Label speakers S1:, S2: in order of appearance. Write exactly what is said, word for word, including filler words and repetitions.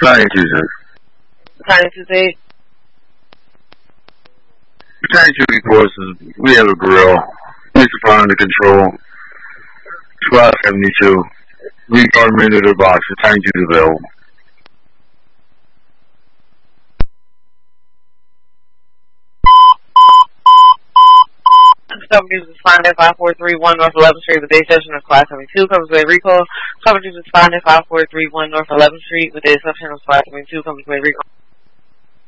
S1: Tiny Tuesday.
S2: Tiny Tuesday.
S1: Tiny Tuesday forces. We have a grill. Police are under control. Squad seventy-two. We guard into their box. The Tiny Tuesday available.
S2: Companies is fine at five four three one North eleventh Street with day exception of Class seventy-two. Comes with recall. Companies is fine at five four three one North eleventh Street with the exception of Class seventy-two. Comes with recall.